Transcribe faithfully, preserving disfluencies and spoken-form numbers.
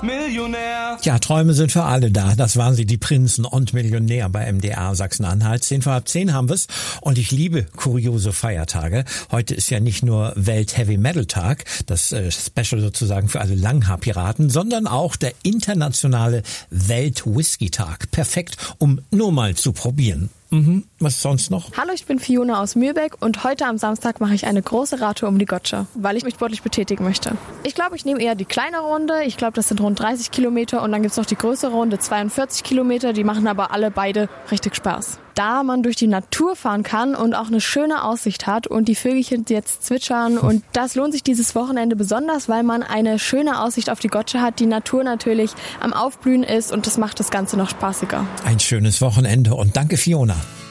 Millionär. Ja, Träume sind für alle da. Das waren sie, die Prinzen und Millionär bei M D R Sachsen-Anhalt. Zehn vor halb zehn haben wir's. Und ich liebe kuriose Feiertage. Heute ist ja nicht nur Welt-Heavy-Metal-Tag, das äh, Special sozusagen für alle Langhaar-Piraten, sondern auch der internationale Welt-Whisky-Tag. Perfekt, um nur mal zu probieren. Mhm. Was sonst noch? Hallo, ich bin Fiona aus Mühlbeck und heute am Samstag mache ich eine große Radtour um die Gotcha, weil ich mich sportlich betätigen möchte. Ich glaube, ich nehme eher die kleine Runde. Ich glaube, das sind rund dreißig Kilometer und dann gibt's noch die größere Runde, zweiundvierzig Kilometer. Die machen aber alle beide richtig Spaß. Da man durch die Natur fahren kann und auch eine schöne Aussicht hat und die Vögelchen jetzt zwitschern und das lohnt sich dieses Wochenende besonders, weil man eine schöne Aussicht auf die Gotcha hat, die Natur natürlich am Aufblühen ist und das macht das Ganze noch spaßiger. Ein schönes Wochenende und danke Fiona.